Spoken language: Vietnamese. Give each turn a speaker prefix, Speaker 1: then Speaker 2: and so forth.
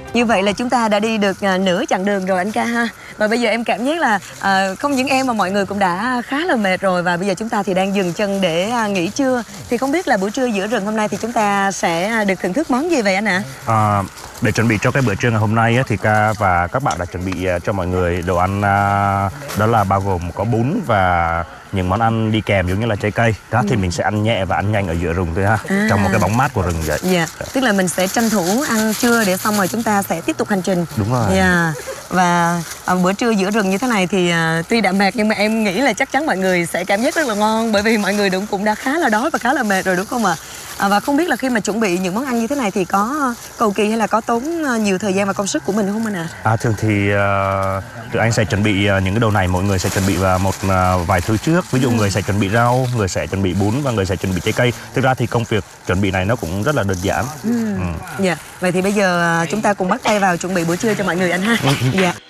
Speaker 1: Như vậy là chúng ta đã đi được nửa chặng đường rồi anh Ca ha. Và bây giờ em cảm giác là không những em mà mọi người cũng đã khá là mệt rồi. Và bây giờ chúng ta thì đang dừng chân để nghỉ trưa. Thì không biết là buổi trưa giữa rừng hôm nay thì chúng ta sẽ được thưởng thức món gì vậy anh ạ?
Speaker 2: Để chuẩn bị cho cái bữa trưa ngày hôm nay thì Ca và các bạn đã chuẩn bị cho mọi người đồ ăn, đó là bao gồm có bún và những món ăn đi kèm giống như là trái cây. Đó thì mình sẽ ăn nhẹ và ăn nhanh ở giữa rừng thôi ha, trong một cái bóng mát của rừng vậy.
Speaker 1: Dạ, tức là mình sẽ tranh thủ ăn trưa để xong rồi chúng ta sẽ tiếp tục hành trình.
Speaker 2: Đúng rồi.
Speaker 1: Dạ. Và bữa trưa giữa rừng như thế này thì tuy đã mệt nhưng mà em nghĩ là chắc chắn mọi người sẽ cảm giác rất là ngon, bởi vì mọi người cũng đã khá là đói và khá là mệt rồi đúng không ạ? Và không biết là khi mà chuẩn bị những món ăn như thế này thì có cầu kỳ hay là có tốn nhiều thời gian và công sức của mình không anh ạ?
Speaker 2: Thường thì tụi anh sẽ chuẩn bị những cái đồ này, mỗi người sẽ chuẩn bị một vài thứ trước. Ví dụ người sẽ chuẩn bị rau, người sẽ chuẩn bị bún và người sẽ chuẩn bị trái cây. Thực ra thì công việc chuẩn bị này nó cũng rất là đơn giản.
Speaker 1: Dạ. Vậy thì bây giờ chúng ta cùng bắt tay vào chuẩn bị bữa trưa cho mọi người anh ha. Dạ.